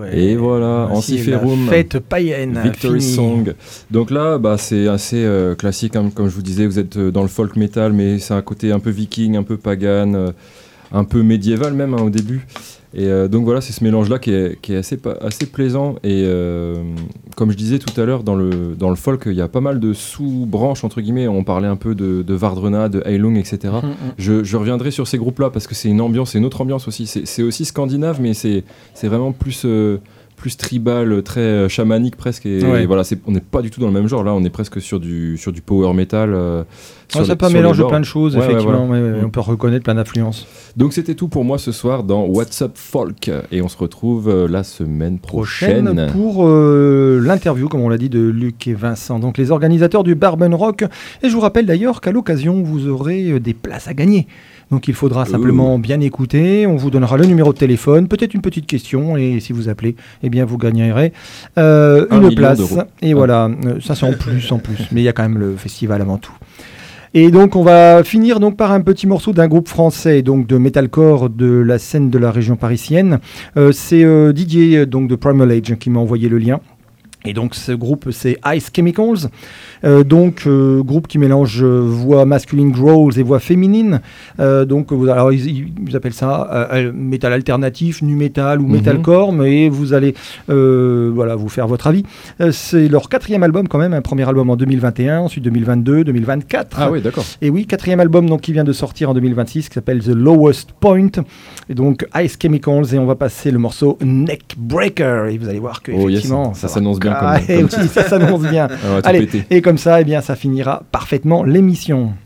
ouais. Et voilà, Ensiferum, fête païenne. Victory finie. Song. Donc là, c'est assez classique, hein, comme je vous disais, vous êtes dans le folk metal, mais c'est un côté un peu viking, un peu pagan, un peu médiéval même au début. Et donc voilà, c'est ce mélange-là qui est assez plaisant. Et comme je disais tout à l'heure, dans le folk, il y a pas mal de sous-branches, entre guillemets. On parlait un peu de Vardruna, de Heilung, etc. Je reviendrai sur ces groupes-là parce que c'est une autre ambiance aussi. C'est aussi scandinave, mais c'est vraiment plus tribal, très chamanique presque. Et voilà, on n'est pas du tout dans le même genre. Là, on est presque sur du power metal. Ça peut mélanger plein de choses, effectivement. Voilà. On peut reconnaître plein d'influences. Donc c'était tout pour moi ce soir dans What's Up Folk. Et on se retrouve la semaine prochaine. Pour l'interview, comme on l'a dit, de Luc et Vincent. Donc les organisateurs du Barben Rock. Et je vous rappelle d'ailleurs qu'à l'occasion, vous aurez des places à gagner. Donc il faudra simplement bien écouter, on vous donnera le numéro de téléphone, peut-être une petite question, et si vous appelez, eh bien vous gagnerez une place. Et voilà, ça c'est en plus, mais il y a quand même le festival avant tout. Et donc on va finir donc par un petit morceau d'un groupe français, donc de metalcore de la scène de la région parisienne. C'est Didier donc de Primal Age qui m'a envoyé le lien. Et donc ce groupe c'est Ice Chemicals, groupe qui mélange voix masculine growls et voix féminine. Alors ils appellent ça métal alternatif, nu metal ou metalcore, mais vous allez vous faire votre avis. C'est leur 4e album quand même, un premier album en 2021, ensuite 2022, 2024. Ah oui, d'accord. Et oui, 4e album donc qui vient de sortir en 2026 qui s'appelle The Lowest Point. Et donc Ice Chemicals, et on va passer le morceau Neckbreaker et vous allez voir que effectivement ça s'annonce bien. Oui, ça s'annonce bien. Allez, et comme ça, eh bien, ça finira parfaitement l'émission.